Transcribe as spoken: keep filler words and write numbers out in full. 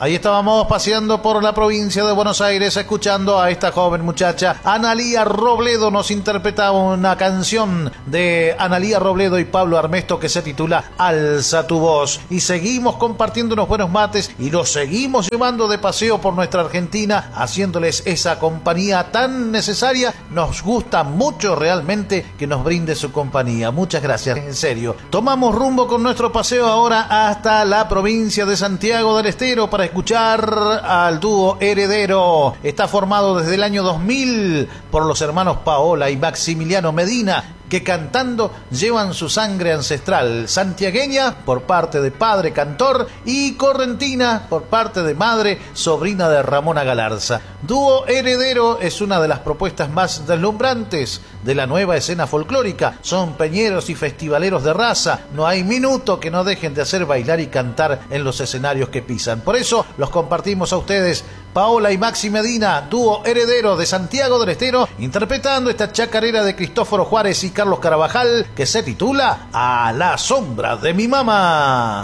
Ahí estábamos paseando por la provincia de Buenos Aires, escuchando a esta joven muchacha, Analía Robledo. Nos interpretaba una canción de Analía Robledo y Pablo Armesto que se titula Alza tu voz. Y seguimos compartiendo unos buenos mates y los seguimos llevando de paseo por nuestra Argentina, haciéndoles esa compañía tan necesaria. Nos gusta mucho realmente que nos brinde su compañía. Muchas gracias, en serio. Tomamos rumbo con nuestro paseo ahora hasta la provincia de Santiago del Estero para escuchar al dúo Heredero. Está formado desde el año dos mil por los hermanos Paola y Maximiliano Medina, que cantando llevan su sangre ancestral, santiagueña por parte de padre cantor y correntina por parte de madre, sobrina de Ramona Galarza. Dúo Heredero es una de las propuestas más deslumbrantes de la nueva escena folclórica. Son peñeros y festivaleros de raza. No hay minuto que no dejen de hacer bailar y cantar en los escenarios que pisan. Por eso los compartimos a ustedes, Paola y Maxi Medina, dúo Heredero de Santiago del Estero, interpretando esta chacarera de Cristóforo Juárez y Carlos Carabajal que se titula A la sombra de mi mamá.